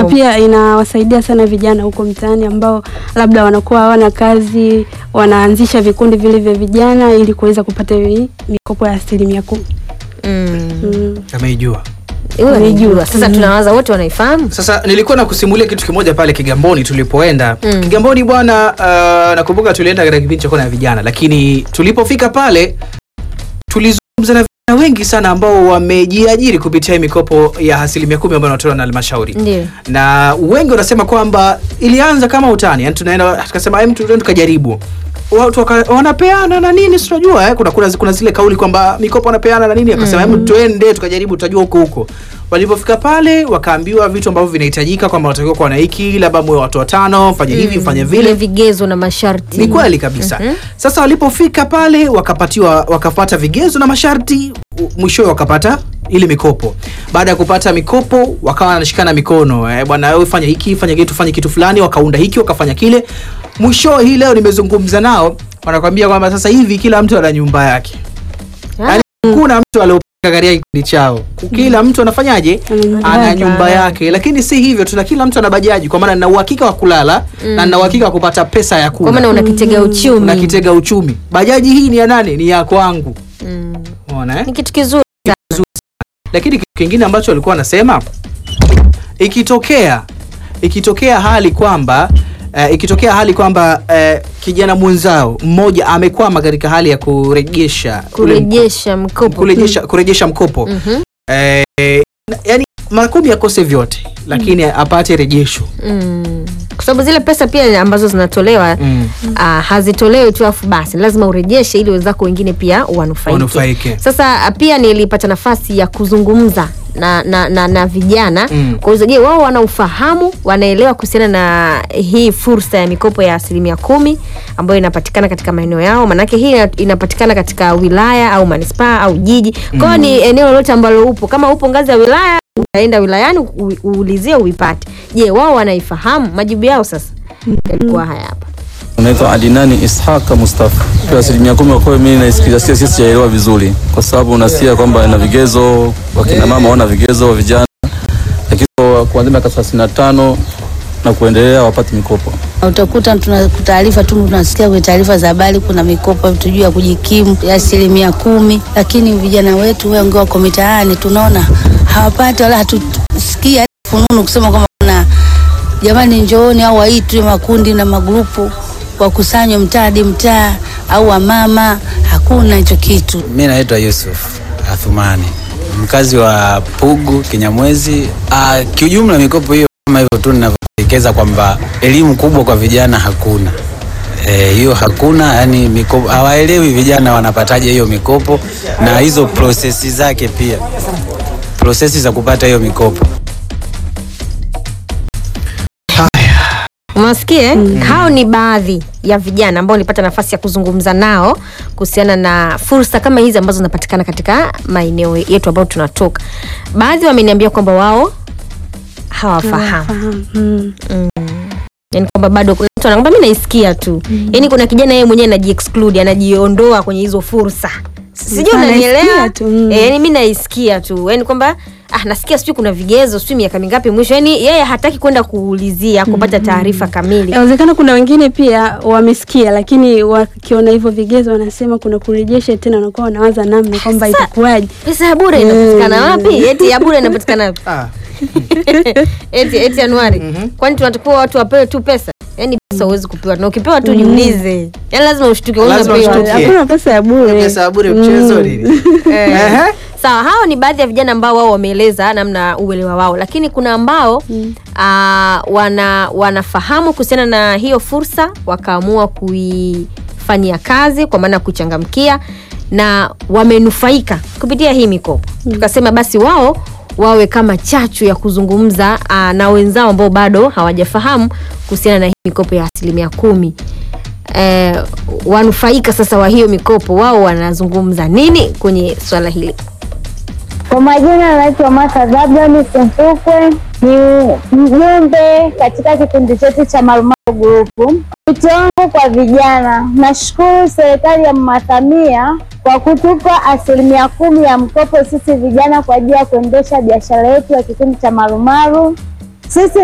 pia inawasaidia sana vijana huko mtaani ambao labda wanakuwa hawana kazi, wanaanzisha vikundi vile vya vijana ili kuweza kupata mikopo ya 10%. Ameijua. Unajua sasa tunawaza wote wanaifahamu. Sasa nilikuwa nakusimulia kitu kimoja pale Kigamboni tulipoenda. Kigamboni bwana, nakumbuka tulienda katika kipindi cha kona vijana, lakini tulipofika pale tulizungumza na vijana wengi sana ambao wamejiajiri kupitia mikopo ya 10% ambayo inatolewa na halmashauri. Ndiyo. Na wengi wanasema kwamba ilianza kama utani, yani tunaenda tukasema mtu tukajaribu. Watu wanapeana na nini tunajua kuna zile kauli kwamba mikopo wanapeana na nini, akasema hebu twende tukajaribu tutajua huko. Walipofika pale wakaambiwa vitu ambavyo vinahitajika kwamba watakiwa kuwa na hiki, labda mwe watu 5, fanye hivi, fanye vile, vigezo na masharti. Ni kweli kabisa. Sasa walipofika pale wakapata vigezo na masharti, mwisho wakapata ile mikopo. Baada ya kupata mikopo wakawa wanashikana mikono, bwana wewe fanya hiki, fanya kitu fulani, wakaunda hiki, wakafanya kile. Mwisho hii leo nimezungumza nao, wanakuambia kwamba sasa hivi kila mtu ana nyumba yake. Yaani kuna mtu aliopanga gari kikundi chao. Kila mtu anafanyaje? Ana nyumba yake. Lakini si hivyo, tuna kila mtu ana bajaji, kwa maana nina uhakika wa kulala na nina uhakika wa kupata pesa ya kula. Kwa maana unakitega uchumi. Unakitega uchumi. Bajaji hii ni ya nani? Ni ya kwangu. Unaona Ni kitu kizuri. Lakini kitu kingine ambacho walikuwa wanasema, ikitokea hali kwamba kijana mwenzao mmoja amekwama katika hali ya kurejesha mkopo. Yani makumi yakose vyote, lakini apate rejesho. Kwa sababu zile pesa pia ambazo zinatolewa hazitolewi tu afu basi, lazima urejeshe ili wenzako wengine pia wanufaike. Sasa pia nilipata nafasi ya kuzungumza na vijana kuuliza, je, wao wana ufahamu, wanaelewa kuhusiana na hii fursa ya mikopo ya 10% ambayo inapatikana katika maeneo yao? Manake hii inapatikana katika wilaya au manispaa au jiji. Kwa ni eneo lolote ambalo upo, kama upo ngazi ya wilaya utaenda wilayani uulizie uipate. Je, wao wanaifahamu? Majibu yao sasa yalikuwa haya hapa. Unaitwa Adinani Ishaka Mustafa. Kwa 10% kwa mimi naisikia sisi sijaelewa vizuri, kwa sababu unasikia kwamba ina vigezo, wakina mama wana vigezo, vijana lakini kuanzia miaka 35 na kuendelea wapate mikopo. Utakuta tunataarifa tu, tunasikia kwa taarifa za habari kuna mikopo tujue ya kujikimu ya 10%, lakini vijana wetu wengi wako mitaani tunaona hawapati wala hatusikia fununu kusema kwamba kuna jamani njooni au waitwe makundi na magrupu wakusanywe mtaa au wamama. Hakuna hicho kitu. Mimi naitwa Yusuf Athumani, mkazi wa Pugu Kinyamwezi. Kiujumla mikopo hiyo kama hivyo tu ninavyoelekeza kwamba elimu kubwa kwa vijana hakuna. Hiyo hakuna, yani mikopo hawaelewi vijana wanapataje hiyo mikopo na hizo prosesi zake, pia prosesi za kupata hiyo mikopo. Umasikie? Hao ni baadhi ya vijana ambao nilipata nafasi ya kuzungumza nao kuhusiana na fursa kama hizi ambazo zinapatikana katika maeneo yetu ambayo tunatoka. Baadhi wameniambia kwamba wao hawafahamu. Yani kwamba bado kuna mtu anakwambia mimi naisikia tu. Yani kuna kijana yeye mwenyewe anaji-exclude, anajiondoa kwenye hizo fursa. Sijui unanielewa? Yani mimi naisikia tu. Yani kwamba nasikia sijui kuna vigezo, sijui miaka mingapi mwisho. Yani yeye hataki kwenda kuulizia, kupata taarifa kamili. Inawezekana kuna wengine pia wamesikia, lakini wakiona hivyo vigezo wanasema kuna kurejesha tena, na kwa wanawaza namna kwamba itakuwaje. Pesa ya bure inapatikana wapi? Eti ya bure inapatikana wapi? Eti Januari. Kwani tunatakiwa watu wapewe tu pesa? Yani pesa huwezi kupewa. Na ukipewa tu jiulize. Yani lazima ushtuke unapewa. Hakuna pesa ya bure. Pesa ya bure mchezo nini? Sawa, hao ni baadhi ya vijana ambao wao wameeleza namna uelewa wao, lakini kuna ambao wanafahamu kuhusiana na hiyo fursa, wakaamua kuifanyia kazi kwa maana kuchangamkia na wamenufaika kupitia hii mikopo. Tukasema basi wao wawe kama chachu ya kuzungumza na wenzao ambao bado hawajafahamu kuhusiana na hii mikopo ya 10%. Wanufaika sasa wa hiyo mikopo, wao wanazungumza nini kwenye swala hili? Kwa majina naitwa Martha Zabdani Sempukwe, ni mjumbe katika kikundi chetu cha Marumaru Group. Wito wangu kwa vijana, nashukuru serikali ya Mama Samia kwa kutupa 10% ya mkopo sisi vijana kwa ajili ya kuendesha biashara yetu ya kikundi cha Marumaru. Sisi